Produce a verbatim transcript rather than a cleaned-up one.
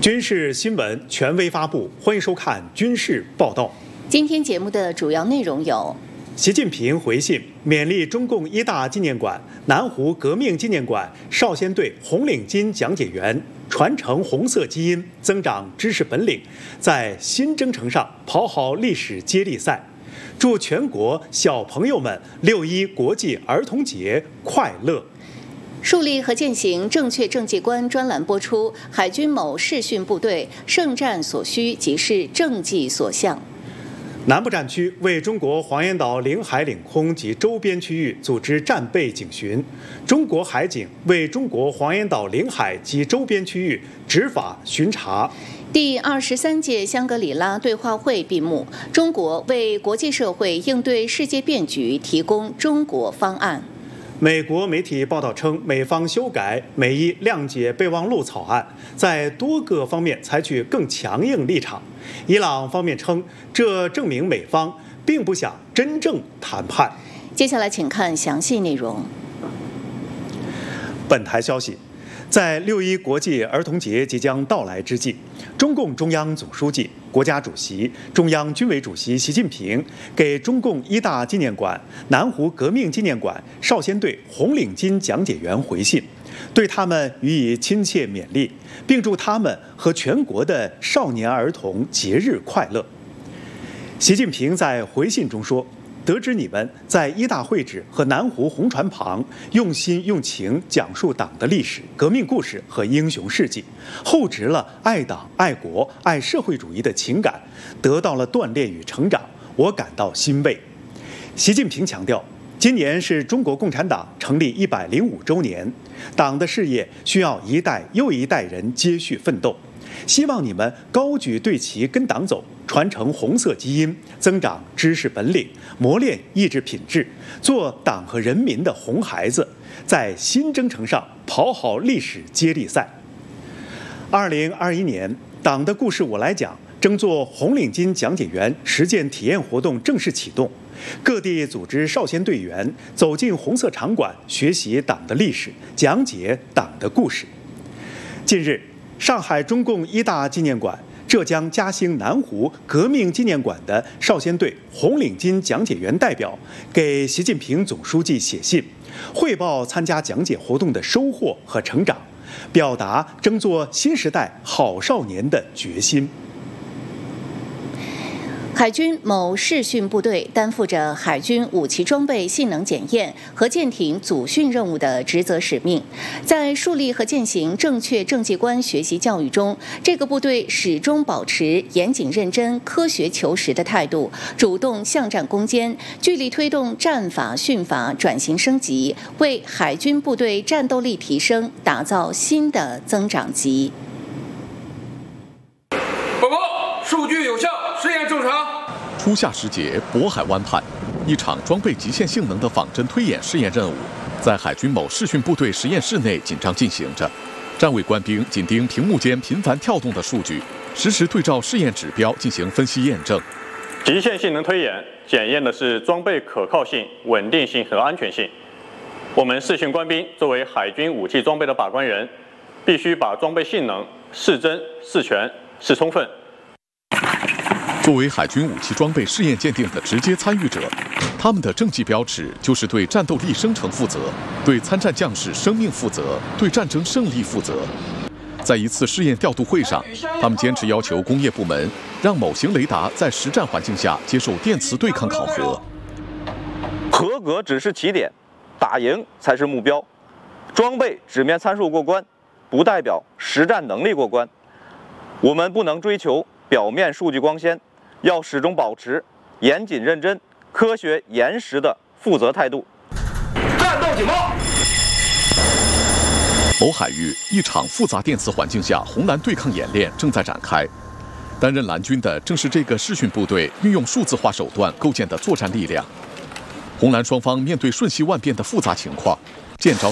军事新闻权威发布，欢迎收看军事报道。 今天节目的主要内容有： 习近平回信勉励中共一大纪念馆、南湖革命纪念馆少先队红领巾讲解员传承红色基因，增长知识本领，在新征程上跑好历史接力赛。祝全国小朋友们六一国际儿童节快乐！ 树立和践行正确政绩观专栏播出，海军某视训部队胜战所需即是政绩所向。 南部战区为中国黄岩岛领海领空及周边区域组织战备警巡，中国海警为中国黄岩岛领海及周边区域执法巡查。 第二十三届香格里拉对话会闭幕，中国为国际社会应对世界变局提供中国方案。 美国媒体报道称，美方修改美伊谅解备忘录草案，在多个方面采取更强硬立场。伊朗方面称，这证明美方并不想真正谈判。 接下来请看详细内容。 本台消息，在六一国际儿童节即将到来之际，中共中央总书记、国家主席、中央军委主席习近平给中共一大纪念馆、南湖革命纪念馆少先队红领巾讲解员回信，对他们予以亲切勉励，并祝他们和全国的少年儿童节日快乐。习近平在回信中说，得知你们在一大会址和南湖红船旁用心用情讲述党的历史、革命故事和英雄事迹，厚植了爱党、爱国、爱社会主义的情感，得到了锻炼与成长，我感到欣慰。习近平强调，今年是中国共产党成立一百零五周年，党的事业需要一代又一代人接续奋斗。希望你们高举队旗跟党走，传承红色基因，增长知识本领，磨练意志品质，做党和人民的红孩子，在新征程上跑好历史接力赛。二零二一年，党的故事我来讲争做红领巾讲解员实践体验活动正式启动，各地组织少先队员走进红色场馆，学习党的历史，讲解党的故事。近日，上海中共一大纪念馆、浙江嘉兴南湖革命纪念馆的少先队红领巾讲解员代表给习近平总书记写信，汇报参加讲解活动的收获和成长，表达争做新时代好少年的决心。 海军某视训部队担负着海军武器装备性能检验和舰艇组训任务的职责使命，在树立和践行正确政绩观学习教育中，这个部队始终保持严谨认真、科学求实的态度，主动向战攻坚，聚力推动战法训法转型升级，为海军部队战斗力提升打造新的增长极。 报告，数据有效，试验正常。 初夏时节，渤海湾畔，一场装备极限性能的仿真推演试验任务，在海军某视训部队实验室内紧张进行着。站位官兵紧盯屏幕间频繁跳动的数据，实时对照试验指标进行分析验证。 极限性能推演检验的是装备可靠性、稳定性和安全性。我们视训官兵作为海军武器装备的把关人，必须把装备性能试真、试全、试充分。 作为海军武器装备试验鉴定的直接参与者，他们的政绩标尺就是对战斗力生成负责，对参战将士生命负责，对战争胜利负责。在一次试验调度会上，他们坚持要求工业部门让某型雷达在实战环境下接受电磁对抗考核。 合格只是起点，打赢才是目标。装备纸面参数过关，不代表实战能力过关。我们不能追求表面数据光鲜，要始终保持严谨认真、科学严实的负责态度。 战斗警报！ 某海域一场复杂电磁环境下红蓝对抗演练正在展开。担任蓝军的正是这个视训部队运用数字化手段构建的作战力量。红蓝双方面对瞬息万变的复杂情况，见着